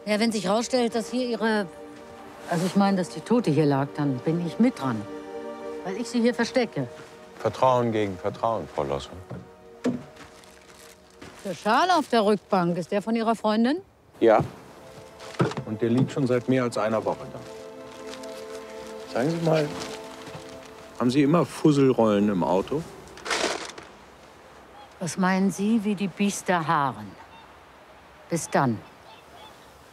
Ja, wenn sich rausstellt, dass hier Ihre... Also ich meine, dass die Tote hier lag, dann bin ich mit dran. Weil ich sie hier verstecke. Vertrauen gegen Vertrauen, Frau Losse. Der Schal auf der Rückbank, ist der von Ihrer Freundin? Ja. Und der liegt schon seit mehr als einer Woche da. Sagen Sie mal, haben Sie immer Fusselrollen im Auto? Was meinen Sie, wie die Biester haaren? Bis dann.